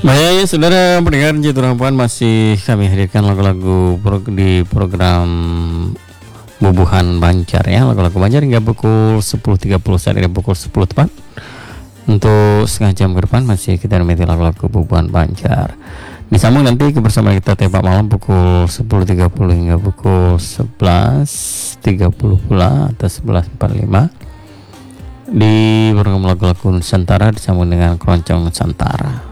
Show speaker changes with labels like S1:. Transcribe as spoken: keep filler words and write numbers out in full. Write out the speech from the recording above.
S1: Baik, saudara pendengar Citu Rampan, masih kami hadirkan lagu-lagu pro- di program Bubuhan Banjar ya, lagu-lagu Banjar hingga pukul sepuluh tiga puluh, saat ini pukul sepuluh tepat. Untuk setengah jam ke depan masih kita nikmati lagu-lagu Bubuhan Banjar. Disambung nanti kebersamaan kita tiap malam pukul sepuluh tiga puluh hingga pukul sebelas tiga puluh pula atau sebelas empat puluh lima di program lagu-lagu Nusantara disambung dengan Keroncong Nusantara.